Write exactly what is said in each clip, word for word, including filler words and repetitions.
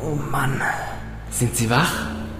Oh Mann. Sind Sie wach?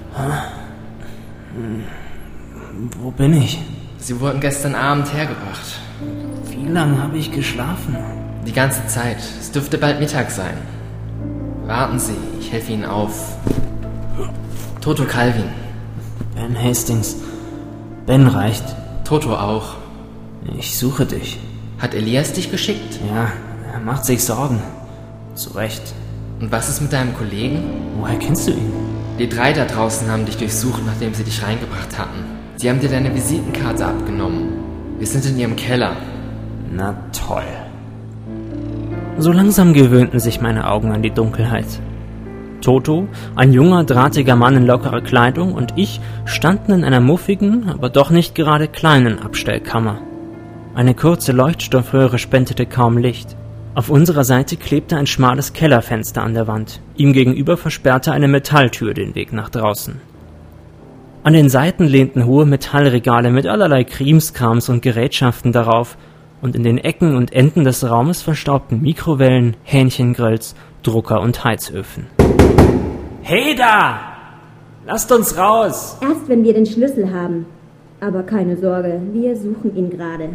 Hm. Wo bin ich? Sie wurden gestern Abend hergebracht. Wie lange habe ich geschlafen? Die ganze Zeit. Es dürfte bald Mittag sein. Warten Sie, ich helfe Ihnen auf. Toto Calvin. Ben Hastings. Ben reicht. Toto auch. Ich suche dich. Hat Elias dich geschickt? Ja, er macht sich Sorgen. Zu Recht. Und was ist mit deinem Kollegen? Woher kennst du ihn? Die drei da draußen haben dich durchsucht, nachdem sie dich reingebracht hatten. Sie haben dir deine Visitenkarte abgenommen. Wir sind in ihrem Keller. Na toll. So langsam gewöhnten sich meine Augen an die Dunkelheit. Toto, ein junger, drahtiger Mann in lockerer Kleidung, und ich standen in einer muffigen, aber doch nicht gerade kleinen Abstellkammer. Eine kurze Leuchtstoffröhre spendete kaum Licht. Auf unserer Seite klebte ein schmales Kellerfenster an der Wand. Ihm gegenüber versperrte eine Metalltür den Weg nach draußen. An den Seiten lehnten hohe Metallregale mit allerlei Krimskrams und Gerätschaften darauf, und in den Ecken und Enden des Raumes verstaubten Mikrowellen, Hähnchengrills, Drucker und Heizöfen. Hey da! Lasst uns raus! Erst wenn wir den Schlüssel haben. Aber keine Sorge, wir suchen ihn gerade.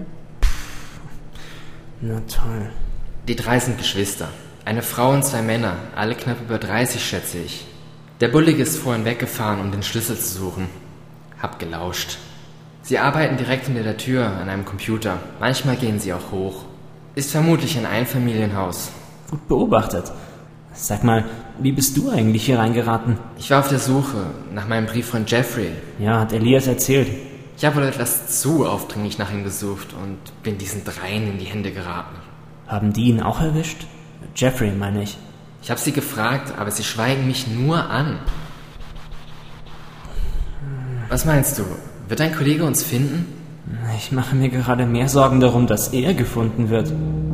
Na toll. Die drei sind Geschwister. Eine Frau und zwei Männer, alle knapp über dreißig, schätze ich. Der Bullige ist vorhin weggefahren, um den Schlüssel zu suchen. Hab gelauscht. Sie arbeiten direkt hinter der Tür an einem Computer. Manchmal gehen sie auch hoch. Ist vermutlich ein Einfamilienhaus. Gut beobachtet. Sag mal, wie bist du eigentlich hier reingeraten? Ich war auf der Suche nach meinem Brief von Jeffrey. Ja, hat Elias erzählt. Ich habe wohl etwas zu aufdringlich nach ihm gesucht und bin diesen dreien in die Hände geraten. Haben die ihn auch erwischt? Jeffrey, meine ich. Ich habe sie gefragt, aber sie schweigen mich nur an. Was meinst du? Wird dein Kollege uns finden? Ich mache mir gerade mehr Sorgen darum, dass er gefunden wird.